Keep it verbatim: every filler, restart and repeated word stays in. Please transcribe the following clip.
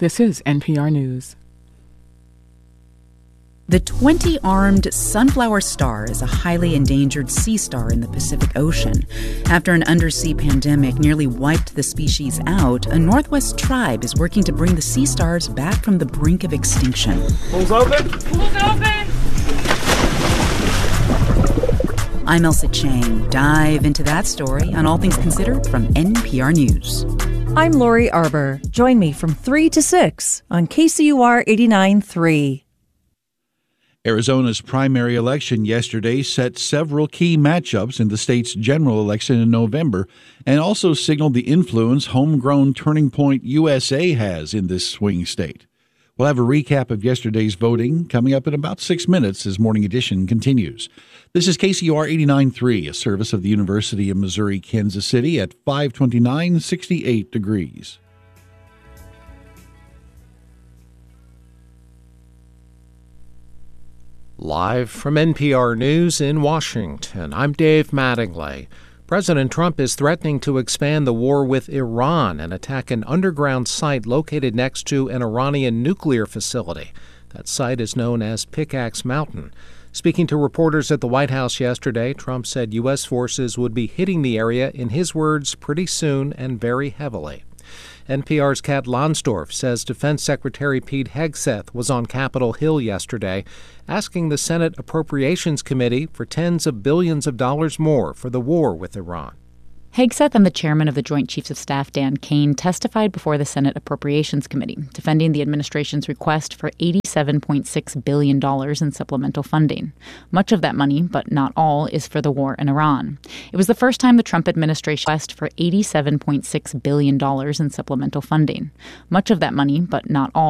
This is N P R News. The twenty-armed sunflower star is a highly endangered sea star in the Pacific Ocean. After an undersea pandemic nearly wiped the species out, a Northwest tribe is working to bring the sea stars back from the brink of extinction. Pools open! Pools open! I'm Elsa Chang. Dive into that story on All Things Considered from N P R News. I'm Lori Arbor. Join me from three to six on K C U R eighty-nine point three. Arizona's primary election yesterday set several key matchups in the state's general election in November and also signaled the influence homegrown Turning Point U S A has in this swing state. We'll have a recap of yesterday's voting coming up in about six minutes as Morning Edition continues. This is K C U R eighty-nine point three, a service of the University of Missouri-Kansas City at five twenty-nine, sixty-eight degrees. Live from N P R News in Washington, I'm Dave Mattingly. President Trump is threatening to expand the war with Iran and attack an underground site located next to an Iranian nuclear facility. That site is known as Pickaxe Mountain. Speaking to reporters at the White House yesterday, Trump said U S forces would be hitting the area, in his words, pretty soon and very heavily. N P R's Kat Lonsdorf says Defense Secretary Pete Hegseth was on Capitol Hill yesterday asking the Senate Appropriations Committee for tens of billions of dollars more for the war with Iran. Hegseth and the chairman of the Joint Chiefs of Staff, Dan Kane, testified before the Senate Appropriations Committee, defending the administration's request for eighty-seven point six billion dollars in supplemental funding. Much of that money, but not all, is for the war in Iran. It was the first time the Trump administration asked for eighty-seven point six billion dollars in supplemental funding. Much of that money, but not all,